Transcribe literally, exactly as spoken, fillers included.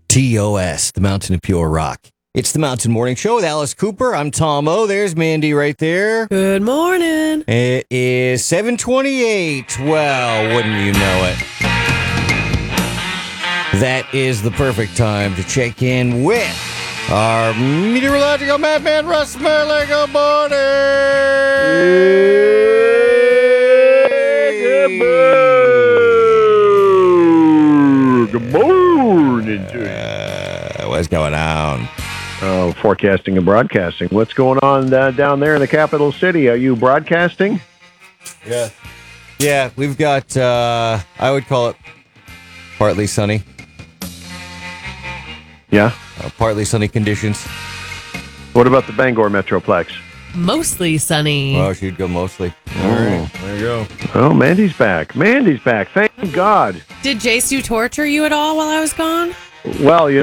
T O S, the Mountain of Pure Rock. It's the Mountain Morning Show with Alice Cooper. I'm Tom O. There's Mandy right there. Good morning. It is seven twenty-eight. Well, wouldn't you know it? That is the perfect time to check in with our meteorological madman, Russ Merle. Good morning. Good morning to you. Uh, what's going on? Oh, forecasting and broadcasting. What's going on uh, down there in the capital city? Are you broadcasting? Yeah. Yeah, we've got, uh, I would call it partly sunny. Yeah. Uh, partly sunny conditions. What about the Bangor Metroplex? Mostly sunny. Well, she'd go mostly. All right. There you go. Oh, Mandy's back. Mandy's back. Thank God. Did J Stu torture you at all while I was gone? Well, you